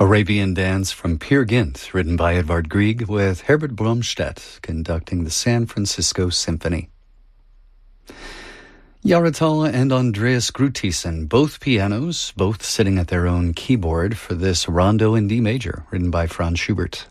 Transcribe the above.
Arabian Dance from Peer Gynt, written by Edvard Grieg, with Herbert Blomstedt conducting the San Francisco Symphony. Yaratal and Andreas Grutisen, both pianos, both sitting at their own keyboard for this Rondo in D major, written by Franz Schubert.